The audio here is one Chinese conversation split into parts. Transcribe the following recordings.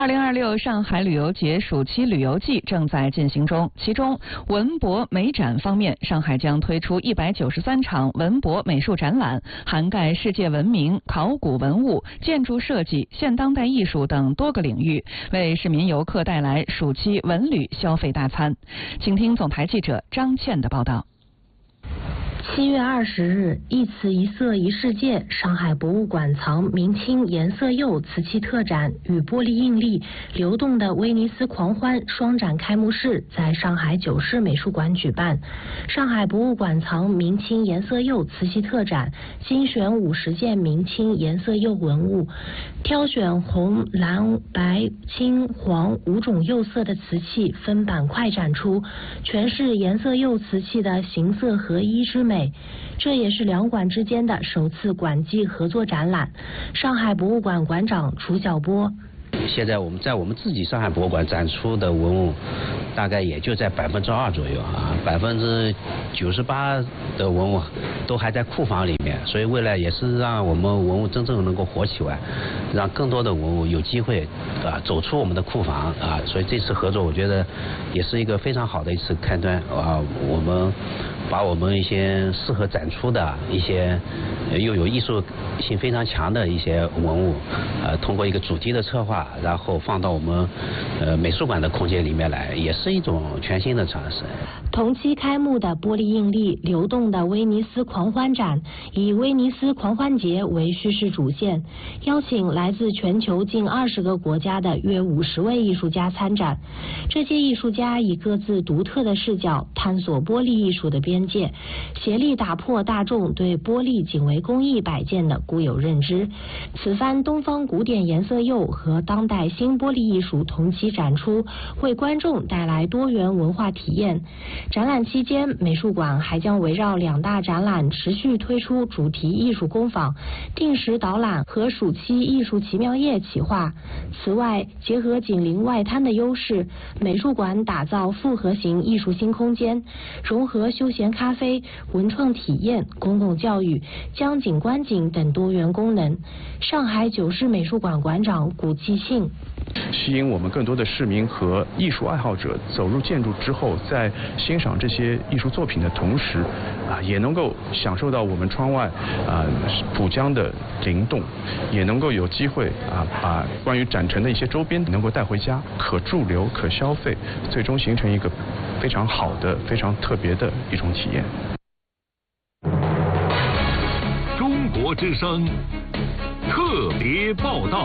2026上海旅游节暑期旅游季正在进行中，其中文博美展方面，上海将推出193场文博美术展览，涵盖世界文明、考古文物、建筑设计、现当代艺术等多个领域，为市民游客带来暑期文旅消费大餐。请听总台记者张倩的报道。 7月20日，一瓷一色一世界上海博物馆藏明清颜色釉瓷器特展与玻璃硬粒流动的威尼斯狂欢双展开幕式在上海九市美术馆举办。上海博物馆藏明清颜色釉瓷器特展精选50件明清颜色釉文物，挑选红、蓝、白、青、黄5种釉色的瓷器分板块展出，诠释颜色釉瓷器的形色合一之美。这也是两馆之间的首次馆际合作展览。上海博物馆馆长楚晓波： 现在我们在我们自己上海博物馆展出的文物，大概也就在2%左右啊，98%的文物都还在库房里面，所以未来也是让我们文物真正能够活起来，让更多的文物有机会走出我们的库房啊，所以这次合作我觉得也是一个非常好的一次开端啊，我们把我们一些适合展出的一些又有艺术性非常强的一些文物，通过一个主题的策划，然后放到我们美术馆的空间里面来，也是一种全新的尝试。 同期开幕的玻璃硬粒流动的威尼斯狂欢展，以威尼斯狂欢节为叙事主线，邀请来自全球近20个国家的约50位艺术家参展。这些艺术家以各自独特的视角探索玻璃艺术的边界，协力打破大众对玻璃仅为工艺摆件的固有认知。此番东方古典颜色釉和当代新玻璃艺术同期展出，为观众带来多元文化体验。展览期间，美术馆还将围绕2大展览持续推出主题艺术工坊、定时导览和暑期艺术奇妙夜企划。此外，结合紧邻外滩的优势，美术馆打造复合型艺术新空间，融合休闲咖啡、文创体验、公共教育、江景观景等多元功能。上海九市美术馆馆长古继庆： 吸引我们更多的市民和艺术爱好者走入建筑之后，在欣赏这些艺术作品的同时，也能够享受到我们窗外浦江的灵动，也能够有机会把关于展陈的一些周边能够带回家，可驻留、可消费，最终形成一个非常好的、非常特别的一种体验。 中国之声特别报道。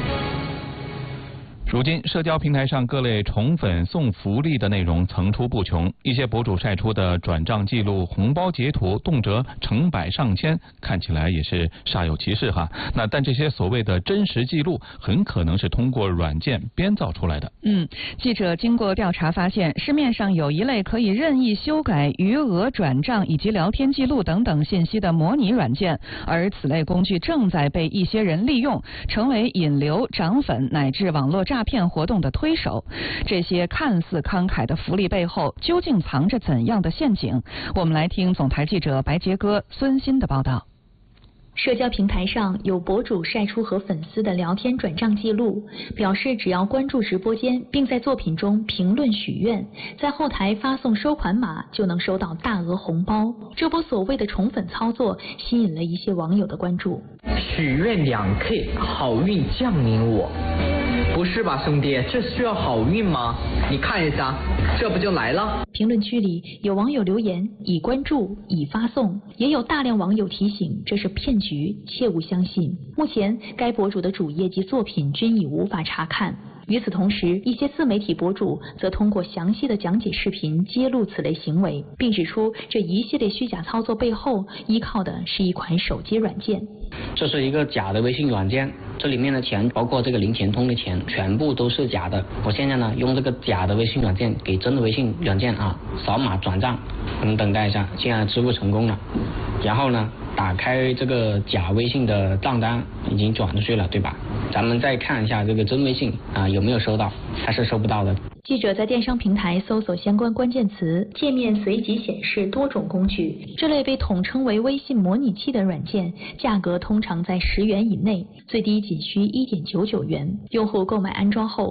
如今，社交平台上各类宠粉送福利的内容层出不穷，一些博主晒出的转账记录、红包截图，动辄成百上千，看起来也是煞有其事哈。但这些所谓的真实记录，很可能是通过软件编造出来的。 记者经过调查发现，市面上有一类可以任意修改余额、转账以及聊天记录等等信息的模拟软件，而此类工具正在被一些人利用，成为引流、涨粉乃至网络诈骗活动的推手。这些看似慷慨的福利背后，究竟藏着怎样的陷阱？我们来听总台记者白杰哥、孙鑫的报道。 社交平台上有博主晒出和粉丝的聊天转账记录，表示只要关注直播间，并在作品中评论许愿，在后台发送收款码，就能收到大额红包。这波所谓的宠粉操作吸引了一些网友的关注。 许愿2K， 好运降临我。不是吧，兄弟，这需要好运吗？你看一下，这不就来了？ 评论区里有网友留言已关注、已发送，也有大量网友提醒这是骗局，切勿相信。目前，该博主的主页及作品均已无法查看。与此同时，一些自媒体博主则通过详细的讲解视频揭露此类行为，并指出这一系列虚假操作背后依靠的是一款手机软件。 这是一个假的微信软件，这里面的钱，包括这个零钱通的钱，全部都是假的。我现在呢，用这个假的微信软件给真的微信软件扫码转账，我们等待一下，现在支付成功了。然后呢，打开这个假微信的账单，已经转出去了，对吧？咱们再看一下这个真微信有没有收到，还是收不到的。 记者在电商平台搜索相关关键词，界面随即显示多种工具。这类被统称为微信模拟器的软件，价格通常在10元以内，最低仅需1.99元。用户购买安装后，